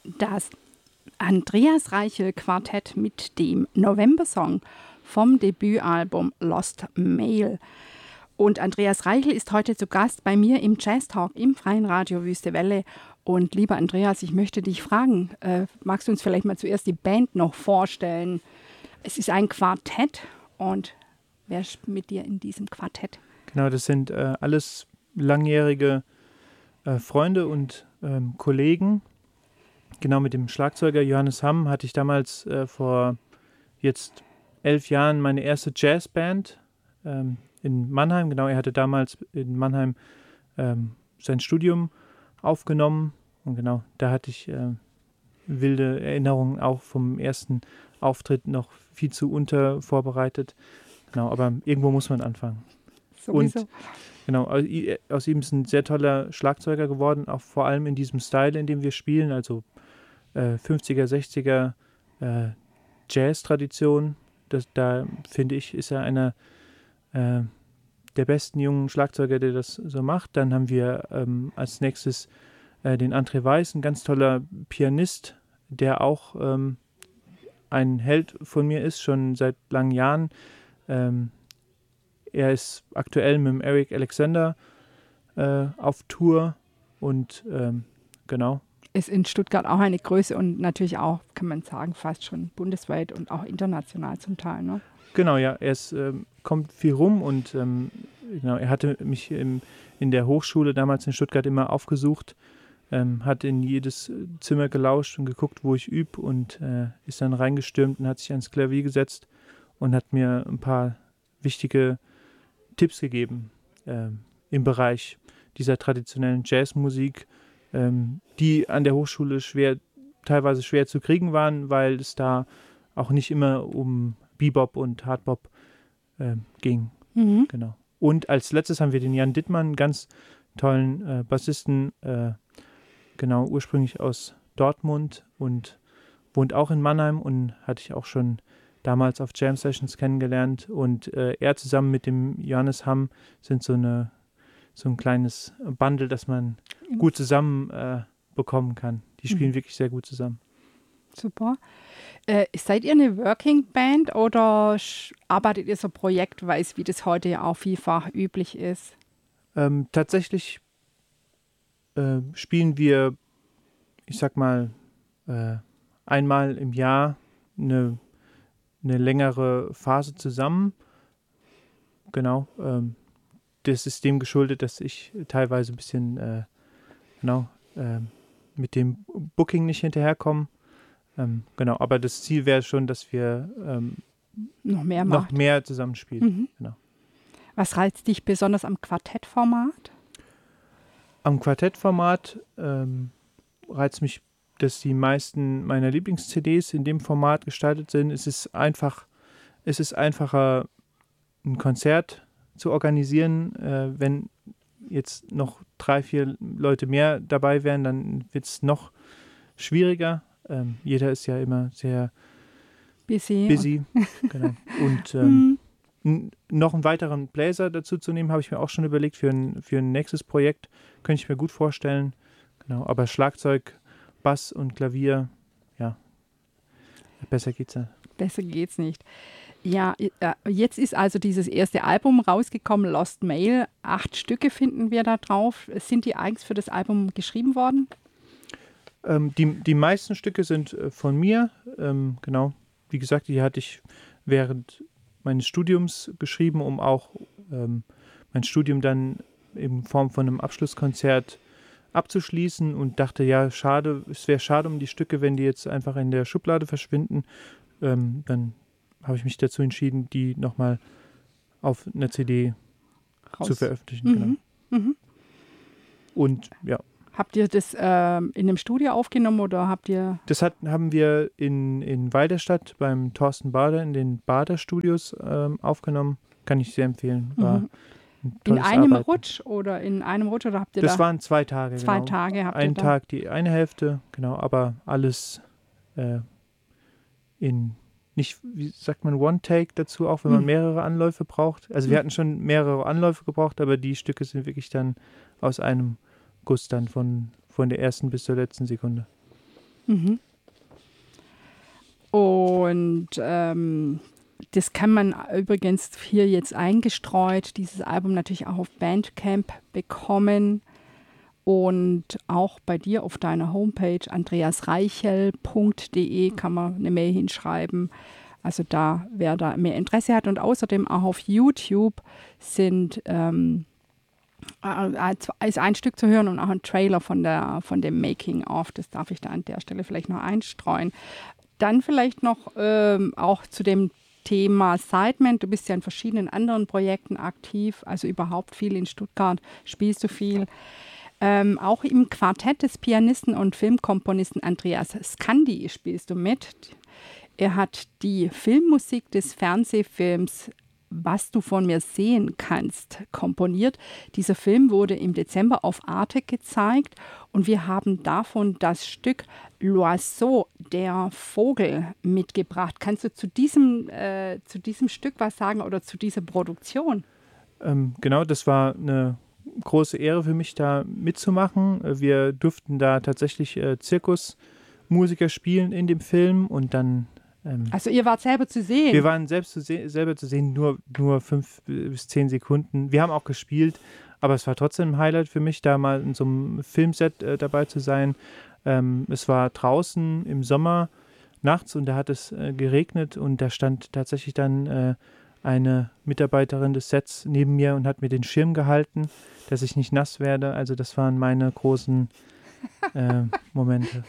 Das Andreas Reichel Quartett mit dem November-Song vom Debütalbum Lost Mail. Und Andreas Reichel ist heute zu Gast bei mir im Jazz Talk im Freien Radio Wüste Welle. Und lieber Andreas, ich möchte dich fragen, magst du uns vielleicht mal zuerst die Band noch vorstellen? Es ist ein Quartett und wer ist mit dir in diesem Quartett? Genau, das sind alles langjährige Freunde und Kollegen. Genau, mit dem Schlagzeuger Johannes Hamm hatte ich damals vor jetzt 11 Jahren meine erste Jazzband in Mannheim. Genau, er hatte damals in Mannheim sein Studium aufgenommen. Und genau, da hatte ich wilde Erinnerungen auch vom ersten Auftritt noch viel zu untervorbereitet. Genau, aber irgendwo muss man anfangen. Sowieso. Und genau, aus ihm ist ein sehr toller Schlagzeuger geworden, auch vor allem in diesem Style, in dem wir spielen, also 50er, 60er Jazz-Tradition. Da finde ich, ist er einer der besten jungen Schlagzeuger, der das so macht. Dann haben wir als nächstes den André Weiß, ein ganz toller Pianist, der auch ein Held von mir ist, schon seit langen Jahren. Er ist aktuell mit dem Eric Alexander auf Tour und genau. Ist in Stuttgart auch eine Größe und natürlich auch, kann man sagen, fast schon bundesweit und auch international zum Teil, ne? Genau, ja, kommt viel rum und genau, er hatte mich in der Hochschule damals in Stuttgart immer aufgesucht, hat in jedes Zimmer gelauscht und geguckt, wo ich übe und ist dann reingestürmt und hat sich ans Klavier gesetzt und hat mir ein paar wichtige Tipps gegeben im Bereich dieser traditionellen Jazzmusik, die an der Hochschule teilweise schwer zu kriegen waren, weil es da auch nicht immer um Bebop und Hardbop ging. Mhm. Genau. Und als letztes haben wir den Jan Dittmann, einen ganz tollen Bassisten, genau, ursprünglich aus Dortmund und wohnt auch in Mannheim und hatte ich auch schon damals auf Jam Sessions kennengelernt. Und er zusammen mit dem Johannes Hamm sind so ein kleines Bundle, das man gut zusammen bekommen kann. Die spielen wirklich sehr gut zusammen. Super. Seid ihr eine Working Band oder arbeitet ihr so projektweise, wie das heute ja auch vielfach üblich ist? Tatsächlich spielen wir, ich sag mal, einmal im Jahr eine längere Phase zusammen. Genau. Das ist dem geschuldet, dass ich teilweise ein bisschen mit dem Booking nicht hinterherkomme. Genau, aber das Ziel wäre schon, dass wir noch mehr zusammenspielen. Mhm. Genau. Was reizt dich besonders am Quartettformat? Am Quartettformat reizt mich, dass die meisten meiner Lieblings-CDs in dem Format gestaltet sind. Es ist einfacher, ein Konzert zu organisieren. Wenn jetzt noch 3, 4 Leute mehr dabei wären, dann wird es noch schwieriger. Jeder ist ja immer sehr busy. Genau. Und noch einen weiteren Bläser dazu zu nehmen, habe ich mir auch schon überlegt für ein nächstes Projekt. Könnte ich mir gut vorstellen. Genau. Aber Schlagzeug, Bass und Klavier, ja, besser geht's ja. Besser geht's nicht. Ja, jetzt ist also dieses erste Album rausgekommen, Lost Mail. 8 Stücke finden wir da drauf. Sind die eigens für das Album geschrieben worden? Die meisten Stücke sind von mir. Genau, wie gesagt, die hatte ich während meines Studiums geschrieben, um auch mein Studium dann in Form von einem Abschlusskonzert abzuschließen und dachte, ja, es wäre schade um die Stücke, wenn die jetzt einfach in der Schublade verschwinden. Dann habe ich mich dazu entschieden, die nochmal auf einer CD zu veröffentlichen. Mhm. Genau. Mhm. Und ja. Habt ihr das in einem Studio aufgenommen oder habt ihr... Das haben wir in Weiderstadt beim Thorsten Bader in den Bader-Studios aufgenommen. Kann ich sehr empfehlen. War in einem Rutsch oder habt ihr Das waren 2 Tage. 2 Tage habt ihr Einen Tag die eine Hälfte, genau, aber alles nicht, wie sagt man, One-Take dazu, auch wenn man mehrere Anläufe braucht. Also wir hatten schon mehrere Anläufe gebraucht, aber die Stücke sind wirklich dann aus einem Guss dann von der ersten bis zur letzten Sekunde. Und das kann man übrigens hier jetzt eingestreut, dieses Album natürlich auch auf Bandcamp bekommen und auch bei dir auf deiner Homepage andreasreichel.de kann man eine Mail hinschreiben. Also da, wer da mehr Interesse hat, und außerdem auch auf YouTube ist ein Stück zu hören und auch ein Trailer von dem Making-of. Das darf ich da an der Stelle vielleicht noch einstreuen. Dann vielleicht noch auch zu dem Thema Sideman. Du bist ja in verschiedenen anderen Projekten aktiv, also überhaupt viel in Stuttgart, spielst du viel. Auch im Quartett des Pianisten und Filmkomponisten Andreas Scandi spielst du mit. Er hat die Filmmusik des Fernsehfilms Was du von mir sehen kannst komponiert. Dieser Film wurde im Dezember auf Arte gezeigt und wir haben davon das Stück L'Oiseau, der Vogel, mitgebracht. Kannst du zu diesem Stück was sagen oder zu dieser Produktion? Genau, das war eine große Ehre für mich, da mitzumachen. Wir durften da tatsächlich Zirkusmusiker spielen in dem Film und dann also ihr wart selber zu sehen? Wir waren selber zu sehen, nur 5 bis 10 Sekunden. Wir haben auch gespielt, aber es war trotzdem ein Highlight für mich, da mal in so einem Filmset dabei zu sein. Es war draußen im Sommer nachts und da hat es geregnet und da stand tatsächlich dann eine Mitarbeiterin des Sets neben mir und hat mir den Schirm gehalten, dass ich nicht nass werde. Also das waren meine großen Momente.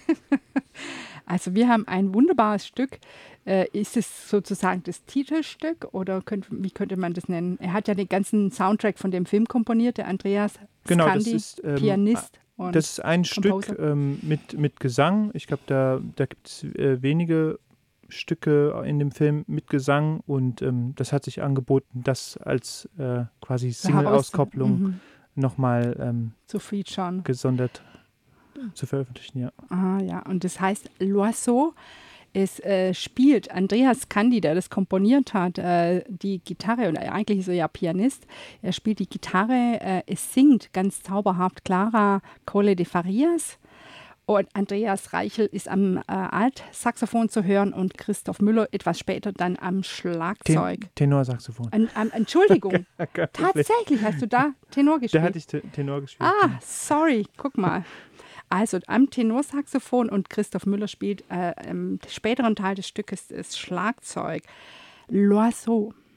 Also wir haben ein wunderbares Stück. Ist es sozusagen das Titelstück oder wie könnte man das nennen? Er hat ja den ganzen Soundtrack von dem Film komponiert, der Andreas Scandi, das ist, Pianist. Und das ist ein Composer. Stück mit Gesang. Ich glaube, da gibt es wenige Stücke in dem Film mit Gesang und das hat sich angeboten, das als quasi Single-Auskopplung nochmal zu featuren. Gesondert zu veröffentlichen, ja. Ah ja, und das heißt L'Oiseau. Es spielt Andreas Scandi, der das komponiert hat, die Gitarre, und eigentlich ist er ja Pianist. Er spielt die Gitarre, es singt ganz zauberhaft Clara Colle de Farias. Und Andreas Reichel ist am Altsaxophon zu hören und Christoph Müller etwas später dann am Schlagzeug. Tenorsaxophon. Entschuldigung, tatsächlich hast du da Tenor gespielt? Da hatte ich Tenor gespielt. Ah, sorry, guck mal. Also am Tenorsaxophon und Christoph Müller spielt im späteren Teil des Stückes das Schlagzeug. L'Oiseau.